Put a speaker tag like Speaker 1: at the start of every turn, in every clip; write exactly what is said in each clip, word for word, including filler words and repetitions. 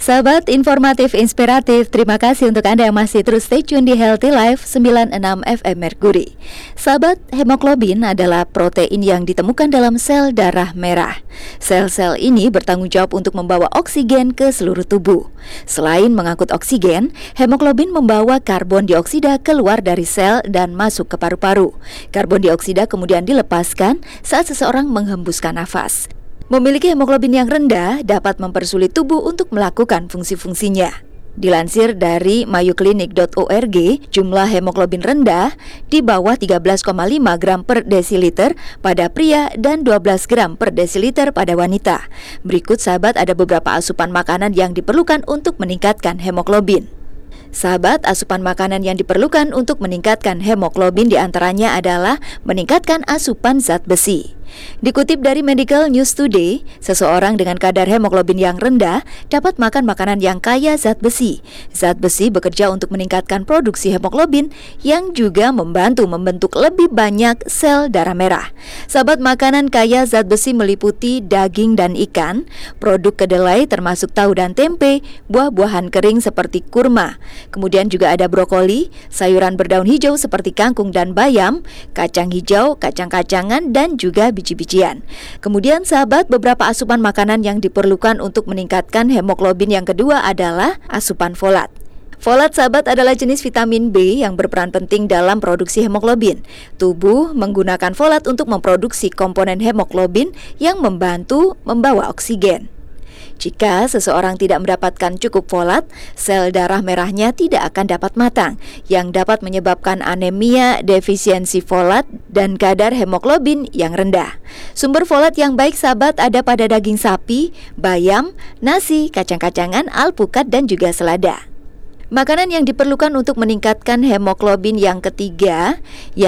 Speaker 1: Sahabat informatif inspiratif, terima kasih untuk Anda yang masih terus stay tune di Healthy Life sembilan puluh enam F M Mercury. Sahabat, hemoglobin adalah protein yang ditemukan dalam sel darah merah. Sel-sel ini bertanggung jawab untuk membawa oksigen ke seluruh tubuh. Selain mengangkut oksigen, hemoglobin membawa karbon dioksida keluar dari sel dan masuk ke paru-paru. Karbon dioksida kemudian dilepaskan saat seseorang menghembuskan nafas. Memiliki hemoglobin yang rendah dapat mempersulit tubuh untuk melakukan fungsi-fungsinya. Dilansir dari mayo clinic dot org, jumlah hemoglobin rendah di bawah tiga belas koma lima gram per desiliter pada pria dan dua belas gram per desiliter pada wanita. Berikut sahabat ada beberapa asupan makanan yang diperlukan untuk meningkatkan hemoglobin. Sahabat, asupan makanan yang diperlukan untuk meningkatkan hemoglobin diantaranya adalah meningkatkan asupan zat besi. Dikutip dari Medical News Today, seseorang dengan kadar hemoglobin yang rendah dapat makan makanan yang kaya zat besi. Zat besi bekerja untuk meningkatkan produksi hemoglobin yang juga membantu membentuk lebih banyak sel darah merah. Sahabat, makanan kaya zat besi meliputi daging dan ikan, produk kedelai termasuk tahu dan tempe, buah-buahan kering seperti kurma. Kemudian juga ada brokoli, sayuran berdaun hijau seperti kangkung dan bayam, kacang hijau, kacang-kacangan, dan juga biji-bijian. Kemudian sahabat, beberapa asupan makanan yang diperlukan untuk meningkatkan hemoglobin yang kedua adalah asupan folat. Folat sahabat adalah jenis vitamin B yang berperan penting dalam produksi hemoglobin. Tubuh menggunakan folat untuk memproduksi komponen hemoglobin yang membantu membawa oksigen. Jika seseorang tidak mendapatkan cukup folat, sel darah merahnya tidak akan dapat matang, yang dapat menyebabkan anemia, defisiensi folat, dan kadar hemoglobin yang rendah. Sumber folat yang baik sahabat ada pada daging sapi, bayam, nasi, kacang-kacangan, alpukat, dan juga selada. Makanan yang diperlukan untuk meningkatkan hemoglobin yang ketiga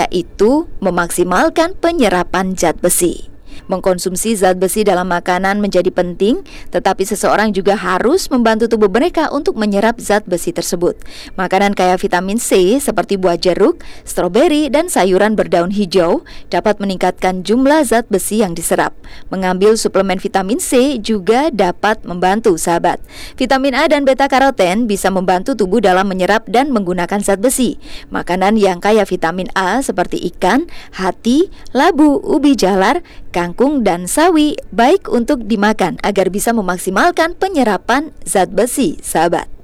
Speaker 1: yaitu memaksimalkan penyerapan zat besi. Mengkonsumsi zat besi dalam makanan menjadi penting, tetapi seseorang juga harus membantu tubuh mereka untuk menyerap zat besi tersebut. Makanan kaya vitamin C seperti buah jeruk, stroberi, dan sayuran berdaun hijau dapat meningkatkan jumlah zat besi yang diserap. Mengambil suplemen vitamin C juga dapat membantu sahabat. Vitamin A dan beta karoten bisa membantu tubuh dalam menyerap dan menggunakan zat besi. Makanan yang kaya vitamin A seperti ikan, hati, labu, ubi jalar, kangkung, dan sawi baik untuk dimakan agar bisa memaksimalkan penyerapan zat besi, sahabat.